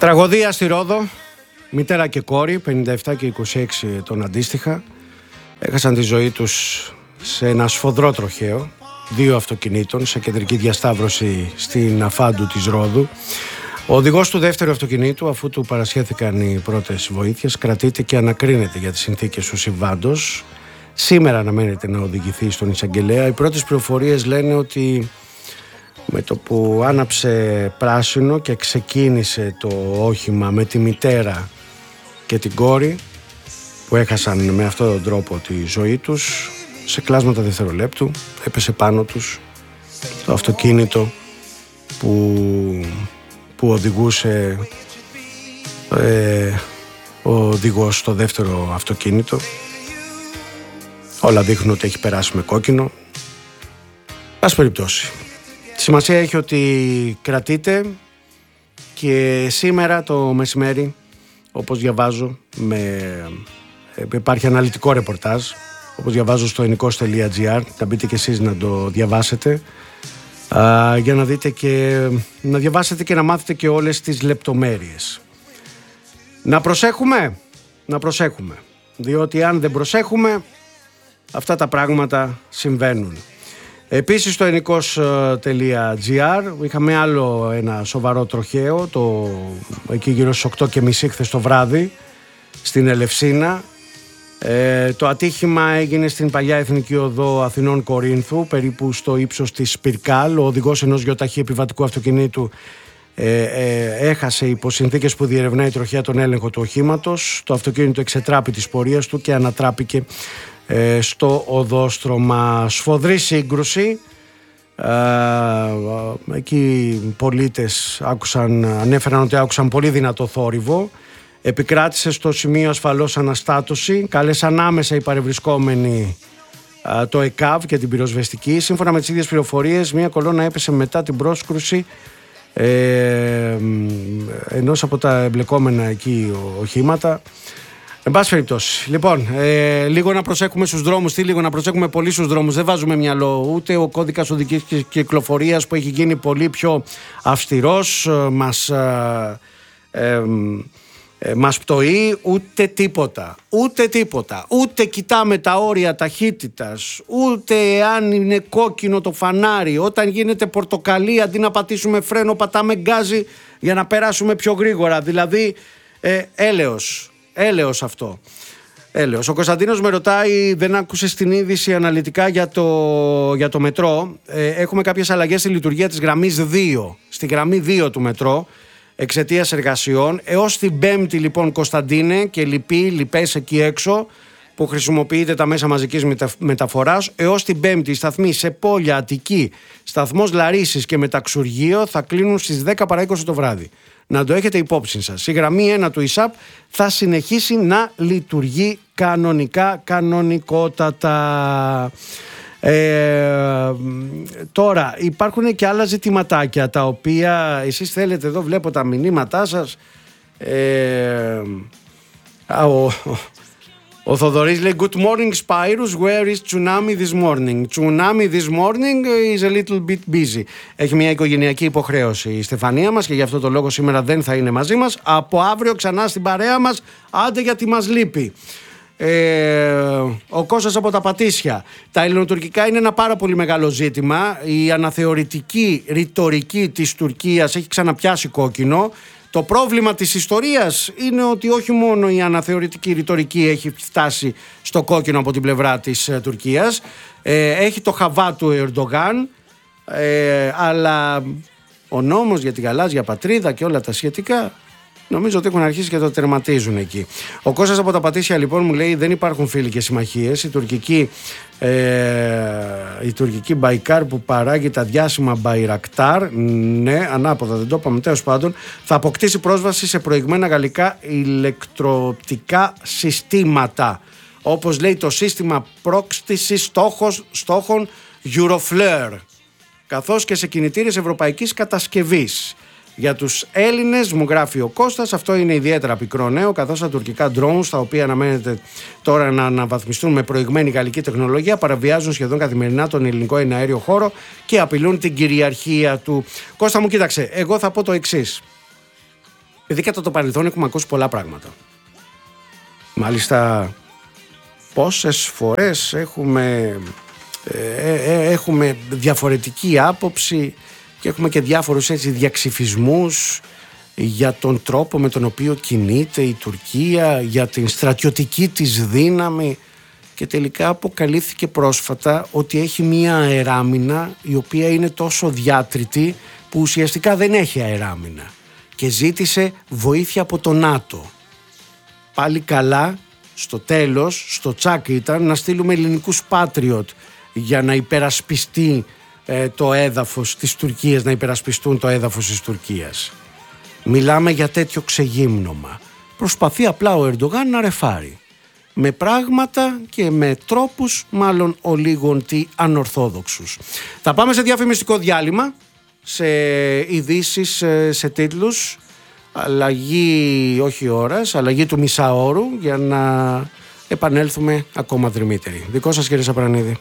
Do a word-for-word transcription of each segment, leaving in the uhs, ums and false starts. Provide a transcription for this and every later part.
Τραγωδία στη Ρόδο, μητέρα και κόρη, πενήντα επτά και είκοσι έξι ετών αντίστοιχα, έχασαν τη ζωή τους σε ένα σφοδρό τροχαίο δύο αυτοκινήτων σε κεντρική διασταύρωση στην Αφάντου της Ρόδου. Ο οδηγός του δεύτερου αυτοκινήτου, αφού του παρασχέθηκαν οι πρώτες βοήθειες, κρατείται και ανακρίνεται για τις συνθήκες του συμβάντος. Σήμερα αναμένεται να οδηγηθεί στον εισαγγελέα. Οι πρώτες πληροφορίες λένε ότι με το που άναψε πράσινο και ξεκίνησε το όχημα με τη μητέρα και την κόρη, που έχασαν με αυτόν τον τρόπο τη ζωή τους, σε κλάσματα δευτερολέπτου έπεσε πάνω τους το αυτοκίνητο που, που οδηγούσε ε, ο οδηγός στο δεύτερο αυτοκίνητο. Όλα δείχνουν ότι έχει περάσει με κόκκινο. Ας περιπτώσει, σημασία έχει ότι κρατείται και σήμερα το μεσημέρι, όπως διαβάζω, με, υπάρχει αναλυτικό ρεπορτάζ, όπως διαβάζω στο ενικός τελεία τζι άρ, θα μπείτε και εσείς να το διαβάσετε, α, για να δείτε και να διαβάσετε και να μάθετε και όλες τις λεπτομέρειες. Να προσέχουμε, να προσέχουμε, διότι αν δεν προσέχουμε, αυτά τα πράγματα συμβαίνουν. Επίσης στο ενικός τελεία τζι άρ είχαμε άλλο ένα σοβαρό τροχαίο, το, εκεί γύρω στις οκτώ και μισή χθες το βράδυ, στην Ελευσίνα. Ε, το ατύχημα έγινε στην παλιά Εθνική Οδό Αθηνών Κορίνθου, περίπου στο ύψος της Πυρκάλ. Ο οδηγός ενός γιοταχή επιβατικού αυτοκινήτου ε, ε, έχασε υπό συνθήκες που διερευνάει η τροχέα τον έλεγχο του οχήματος. Το αυτοκίνητο εξετράπη της πορείας του και ανατράπηκε ε, στο οδόστρωμα. Σφοδρή σύγκρουση. Ε, εκεί οι πολίτες άκουσαν, ανέφεραν ότι άκουσαν πολύ δυνατό θόρυβο. Επικράτησε στο σημείο ασφαλώς αναστάτωση. Κάλεσαν άμεσα οι παρευρισκόμενοι α, το ΕΚΑΒ και την πυροσβεστική. Σύμφωνα με τις ίδιες πληροφορίες, μια κολόνα έπεσε μετά την πρόσκρουση ε, ενός από τα εμπλεκόμενα εκεί οχήματα. Εν πάση περιπτώσει, λοιπόν, ε, λίγο να προσέχουμε στους δρόμους. Τι λίγο να προσέχουμε πολύ στους δρόμους. Δεν βάζουμε μυαλό. Ούτε ο κώδικας οδικής κυκλοφορίας που έχει γίνει πολύ πιο αυστηρός μας... Ε, ε, Ε, μας πτωεί, ούτε τίποτα, ούτε τίποτα, ούτε κοιτάμε τα όρια ταχύτητας, ούτε αν είναι κόκκινο το φανάρι, όταν γίνεται πορτοκαλί αντί να πατήσουμε φρένο πατάμε γκάζι για να περάσουμε πιο γρήγορα, δηλαδή ε, έλεος, έλεος αυτό. Έλεος. Ο Κωνσταντίνος με ρωτάει, δεν άκουσες την είδηση αναλυτικά για το, για το μετρό. Ε, έχουμε κάποιες αλλαγές στη λειτουργία της γραμμής δύο, στη γραμμή δύο του μετρό, εξαιτίας εργασιών. Έως την Πέμπτη λοιπόν, Κωνσταντίνε, και λοιποί, λοιπές εκεί έξω που χρησιμοποιείτε τα μέσα μαζικής μετα... μεταφοράς, έως την Πέμπτη οι σταθμοί σε Πόλια, Αττική, σταθμός Λαρίσης και Μεταξουργείο θα κλείνουν στις δέκα παρά είκοσι το βράδυ. Να το έχετε υπόψη σας. Η γραμμή ένα του ΙΣΑΠ θα συνεχίσει να λειτουργεί κανονικά, κανονικότατα. Ε, τώρα υπάρχουν και άλλα ζητηματάκια τα οποία εσείς θέλετε. Εδώ βλέπω τα μηνύματά σας. ε, ο, ο, ο Θοδωρής λέει good morning Spyrus, where is Tsunami this morning? Tsunami this morning is a little bit busy. Έχει μια οικογενειακή υποχρέωση η Στεφανία μας και γι' αυτό το λόγο σήμερα δεν θα είναι μαζί μας. Από αύριο ξανά στην παρέα μας, άντε γιατί μας λείπει. Ε, ο Κώστας από τα Πατήσια. Τα ελληνοτουρκικά είναι ένα πάρα πολύ μεγάλο ζήτημα. Η αναθεωρητική ρητορική της Τουρκίας έχει ξαναπιάσει κόκκινο. Το πρόβλημα της ιστορίας είναι ότι όχι μόνο η αναθεωρητική ρητορική έχει φτάσει στο κόκκινο από την πλευρά της ε, Τουρκίας, ε, έχει το χαβά του Ερντογάν, ε, αλλά ο νόμος για την γαλάζια πατρίδα και όλα τα σχετικά νομίζω ότι έχουν αρχίσει και το τερματίζουν εκεί. Ο Κώστας από τα Πατήσια λοιπόν μου λέει, δεν υπάρχουν φίλοι και συμμαχίες. Η τουρκική, ε, η τουρκική Μπαϊκάρ που παράγει τα διάσημα Μπαϊρακτάρ, ναι, ανάποδα δεν το είπαμε, τέλος πάντων, θα αποκτήσει πρόσβαση σε προηγμένα γαλλικά ηλεκτροοπτικά συστήματα, όπως λέει το σύστημα πρόκτησης στόχων Euroflare, καθώς και σε κινητήρες ευρωπαϊκής κατασκευής. Για τους Έλληνες, μου γράφει ο Κώστας, αυτό είναι ιδιαίτερα πικρό νέο, καθώς τα τουρκικά drones, τα οποία αναμένεται τώρα να αναβαθμιστούν με προηγμένη γαλλική τεχνολογία, παραβιάζουν σχεδόν καθημερινά τον ελληνικό εναέριο χώρο και απειλούν την κυριαρχία του. Κώστα μου, κοίταξε, εγώ θα πω το εξής. Επειδή κατά το παρελθόν έχουμε ακούσει πολλά πράγματα. Μάλιστα, πόσες φορές έχουμε, ε, ε, έχουμε διαφορετική άποψη και έχουμε και διάφορους έτσι διαξυφισμούς για τον τρόπο με τον οποίο κινείται η Τουρκία, για την στρατιωτική της δύναμη, και τελικά αποκαλύφθηκε πρόσφατα ότι έχει μία αεράμινα η οποία είναι τόσο διάτρητη που ουσιαστικά δεν έχει αεράμινα και ζήτησε βοήθεια από το ΝΑΤΟ. Πάλι καλά, στο τέλος, στο τσάκ ήταν να στείλουμε ελληνικούς Patriot για να υπερασπιστεί ε, το έδαφος της Τουρκίας, να υπερασπιστούν το έδαφος της Τουρκίας. Μιλάμε για τέτοιο ξεγύμνομα. Προσπαθεί απλά ο Ερντογάν να ρεφάρει. Με πράγματα και με τρόπους μάλλον ολίγων τι ανορθόδοξους. Θα πάμε σε διαφημιστικό διάλειμμα, σε ειδήσεις, σε τίτλους, αλλαγή όχι ώρας, αλλαγή του μισάωρου για να επανέλθουμε ακόμα δρυμύτεροι. Δικό σας κύριε Σαπρανίδη.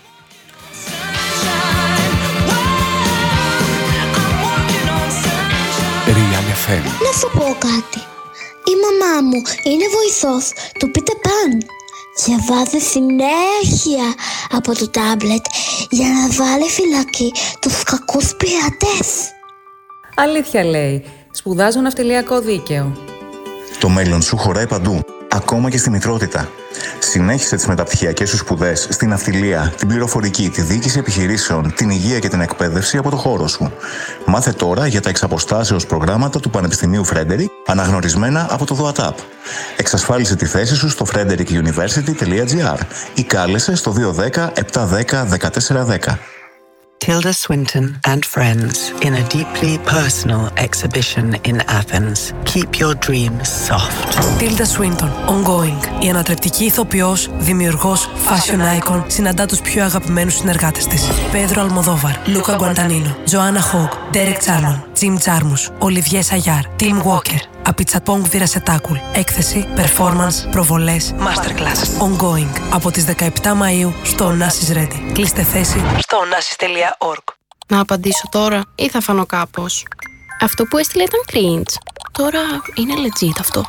Να σου πω κάτι. Η μαμά μου είναι βοηθός του Peter Pan. Διαβάζει συνέχεια από το τάμπλετ για να βάλει φυλακή τους κακούς πειρατές. Αλήθεια λέει. Σπουδάζω ναυτιλιακό δίκαιο. Το μέλλον σου χωράει παντού, ακόμα και στη μητρότητα. Συνέχισε τις μεταπτυχιακές σου σπουδές στην ναυτιλία, την πληροφορική, τη διοίκηση επιχειρήσεων, την υγεία και την εκπαίδευση από το χώρο σου. Μάθε τώρα για τα εξαποστάσεως προγράμματα του Πανεπιστημίου Frederick, αναγνωρισμένα από το ΔΟΑΤΑΠ. Εξασφάλισε τη θέση σου στο frederick university dot g r ή κάλεσε στο δύο ένα μηδέν επτά ένα μηδέν δεκατέσσερα δέκα. Tilda Swinton and friends in a deeply personal exhibition in Athens. Keep your dreams soft. Tilda Swinton, ongoing. Η ανατρεπτική ηθοποιός, δημιουργός, fashion icon, συναντά τους πιο αγαπημένους συνεργάτες της. Πέδρο Αλμοδόβαρ, Λούκα Γκουαντανίνο, Τζοάννα Χόγκ, Ντέρεκ Τσάρμον, Τζιμ Τζάρμους, Ολιβιέ Σαγιάρ, Τιμ Walker. Απιτσαπόγκ Βιρασετάκουλ. Έκθεση, performance, προβολές, masterclass. Ongoing. Από τις δεκαεπτά Μαΐου στο Onassis Ready. Κλείστε θέση στο onassis τελεία org. Να απαντήσω τώρα ή θα φανώ κάπως? Αυτό που έστειλε ήταν cringe. Τώρα είναι legit αυτό.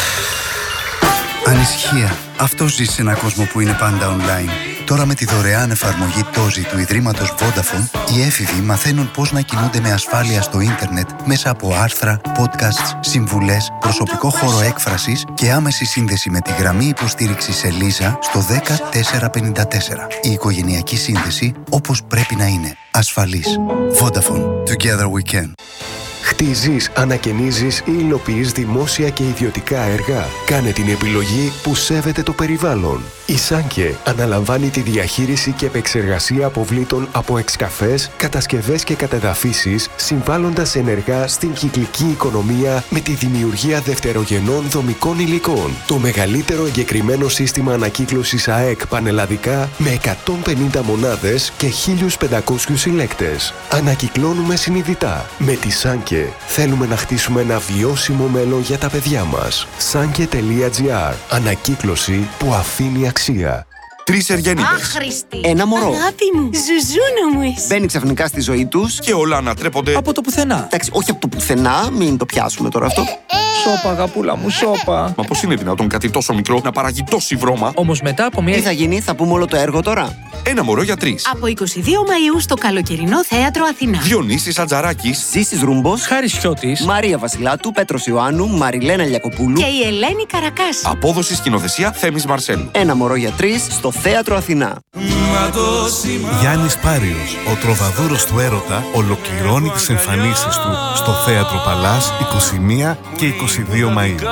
Ανησυχία. Αυτό ζει σε έναν κόσμο που είναι πάντα online. Τώρα με τη δωρεάν εφαρμογή Τόζι του Ιδρύματος Vodafone, οι έφηβοι μαθαίνουν πώς να κινούνται με ασφάλεια στο ίντερνετ μέσα από άρθρα, podcasts, συμβουλές, προσωπικό χώρο έκφρασης και άμεση σύνδεση με τη γραμμή υποστήριξης Ελίζα στο δέκα τέσσερα πενήντα τέσσερα. Η οικογενειακή σύνδεση όπως πρέπει να είναι. Ασφαλής. Vodafone. Together we can. Χτίζεις, ανακαινίζεις ή υλοποιείς δημόσια και ιδιωτικά έργα. Κάνε την επιλογή που σέβεται το περιβάλλον. Η Σάνκε αναλαμβάνει τη διαχείριση και επεξεργασία αποβλήτων από εξκαφές, κατασκευές και κατεδαφίσεις, συμβάλλοντας ενεργά στην κυκλική οικονομία με τη δημιουργία δευτερογενών δομικών υλικών. Το μεγαλύτερο εγκεκριμένο σύστημα ανακύκλωσης ΑΕΚ πανελλαδικά με εκατόν πενήντα μονάδες και χίλιους πεντακόσιους συλλέκτες. Ανακυκλώνουμε συνειδητά. Με τη Σάνκε θέλουμε να χτίσουμε ένα βιώσιμο μέλλον για τα παιδιά μας. Σάνκε τελεία τζι άρ. Ανακύκλωση που αφήνει αξία. Τρεις Εργενίδες. Άχρηστη. Ένα μωρό. Αγάπη μου, ζουζούνα μου εσύ. Μπαίνει ξαφνικά στη ζωή τους και όλα ανατρέπονται από το πουθενά. Εντάξει, όχι από το πουθενά, μην το πιάσουμε τώρα αυτό. Σώπα, αγαπούλα μου, σώπα. Μα πώς είναι δυνατόν κάτι τόσο μικρό να παράγει τόση βρώμα? Όμως μετά από μια. Τι θα γίνει, θα πούμε όλο το έργο τώρα. Ένα μωρό για τρεις. Από είκοσι δύο Μαΐου στο καλοκαιρινό θέατρο Αθηνά. Διονύσης Ατζαράκης, Ζήσης Ρούμπος, Χάρης Χιώτης, Μαρία Βασιλάτου, Πέτρος Ιωάννου, Μαριλένα Λιακοπούλου και η Ελένη Καρακάση. Απόδοση σκηνοθεσία Θέμης Μαρσέλου. Ένα μωρό για τρεις στο θέατρο Αθηνά. Γιάννης Πάριος, ο τροβαδούρος του έρωτα, ολοκληρώνει τις εμφανίσεις του στο Θέατρο Παλάς είκοσι μία και είκοσι δύο Μαΐου.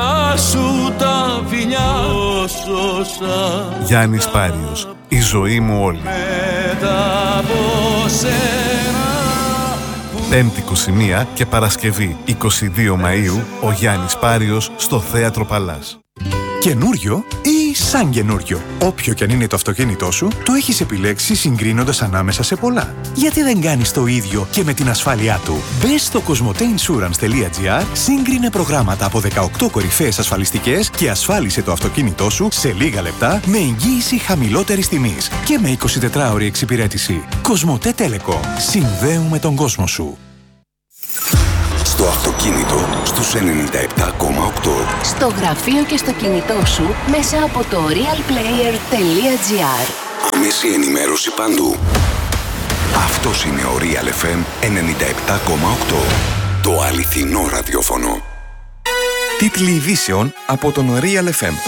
Γιάννης Πάριος, η ζωή μου όλη. Πέμπτη είκοσι μία και Παρασκευή είκοσι δύο Μαΐου, ο Γιάννης Πάριος στο Θέατρο Παλάς. Καινούριο ή σαν καινούριο. Όποιο και αν είναι το αυτοκίνητό σου, το έχεις επιλέξει συγκρίνοντας ανάμεσα σε πολλά. Γιατί δεν κάνεις το ίδιο και με την ασφάλειά του? Μπες στο κοσμοτέινσουρανς τελεία τζι άρ, σύγκρινε προγράμματα από δεκαοκτώ κορυφαίες ασφαλιστικές και ασφάλισε το αυτοκίνητό σου σε λίγα λεπτά με εγγύηση χαμηλότερης τιμής και με εικοσιτετράωρη εξυπηρέτηση. Κοσμοτέ Telecom. Συνδέουμε τον κόσμο σου. Στο αυτοκίνητο αυτοκίνητο στους ενενήντα επτά κόμμα οκτώ. Στο γραφείο και στο κινητό σου μέσα από το realplayer τελεία gr. Άμεση ενημέρωση παντού. Αυτός είναι ο Real εφ εμ ενενήντα επτά κόμμα οκτώ. Το αληθινό ραδιόφωνο. Τίτλοι ειδήσεων από τον Real εφ εμ.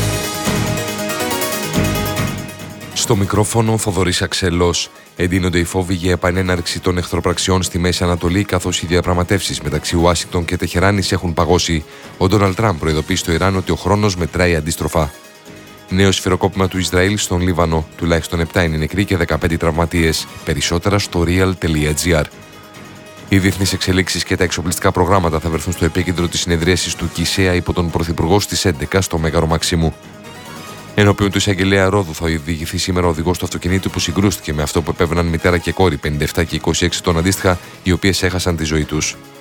Στο μικρόφωνο ο Θοδωρής Αξελός. Εντείνονται οι φόβοι για επανέναρξη των εχθροπραξιών στη Μέση Ανατολή, καθώς οι διαπραγματεύσεις μεταξύ Ουάσιγκτον και Τεχεράνης έχουν παγώσει. Ο Ντόναλντ Τραμπ προειδοποιεί στο Ιράν ότι ο χρόνος μετράει αντίστροφα. Νέο σφυροκόπημα του Ισραήλ στον Λίβανο. Τουλάχιστον επτά είναι νεκροί και δεκαπέντε τραυματίες. Περισσότερα στο real τελεία gr. Οι διεθνείς εξελίξεις και τα εξοπλιστικά προγράμματα θα βρεθούν στο επίκεντρο της συνεδρίασης του ΚΙΣΕΑ υπό τον Πρωθυπουργό στις έντεκα στο Μέγαρο Μαξίμου. Ενώπιον του εισαγγελέα Ρόδου θα οδηγηθεί σήμερα ο οδηγός του αυτοκινήτου που συγκρούστηκε με αυτό που επέβαιναν μητέρα και κόρη πενήντα επτά και είκοσι έξι ετών αντίστοιχα, οι οποίες έχασαν τη ζωή τους.